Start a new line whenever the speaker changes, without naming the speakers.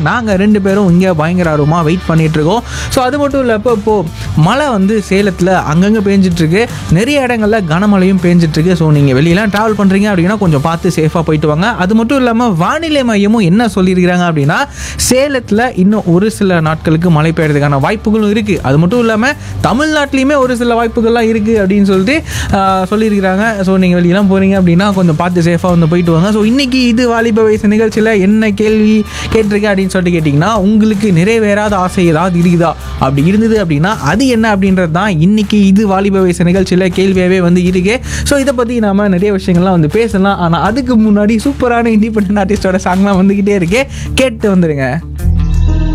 நாங்கள் 2 பேரும் இங்கே பயங்கர ஆர்வமாக வெயிட் பண்ணிகிட்ருக்கோம். ஸோ அது மட்டும் இல்லை, இப்போது மழை வந்து சேலத்தில் அங்கங்கே பேஞ்சிட்ருக்கு, நிறைய இடங்களில் கனமழையும் பேஞ்சிட்ருக்கு. ஸோ நீங்கள் வெளியெல்லாம் ட்ராவல் பண்ணுறீங்க அப்படின்னா கொஞ்சம் பார்த்து சேஃபாக போயிட்டு வாங்க. அது மட்டும் இல்லாமல் வானிலை மையமும் என்ன சொல்லியிருக்கிறாங்க அப்படின்னா, சேலத்தில் இன்னும் ஒரு சில நாட்களுக்கு மழை பெய்யறதுக்கான வாய்ப்புகளும் இருக்குது. அது மட்டும் இல்லாமல் தமிழ்நாட்டிலையுமே ஒரு சில வாய்ப்புகள்லாம் இருக்குது அப்படின்னு சொல்லிட்டு சொல்லியிருக்கிறாங்க. ஸோ நீங்கள் வெளியெல்லாம் போகிறீங்க அப்படின்னா கொஞ்சம் பார்த்து சேஃபாக வந்து போயிட்டு வாங்க. ஸோ இன்றைக்கி இது வாலிப வயசு நிகழ்ச்சியில் என்ன கேள்வி கேட்டிருக்கேன் அப்படின்னு சொல்லிட்டு கேட்டிங்கன்னா, உங்களுக்கு நிறைவேறாத ஆசை ஏதாவது இருக்குதா? அப்படி இருந்தது அப்படின்னா அது என்ன அப்படின்றது தான் இன்றைக்கி இது வாலிப வயசு நிகழ்ச்சியில் கேள்வியாகவே வந்து இருக்கு. ஸோ இதை பற்றி நாம் நிறைய விஷயங்கள்லாம் வந்து பேசலாம். ஆனால் அதுக்கு முன்னாடி சூப்பரான இண்டிபெண்டன்ட் ஆர்டிஸ்டோட சாங்லாம் வந்துக்கிட்டே இருக்கே, கேட்டு வந்துடுங்க.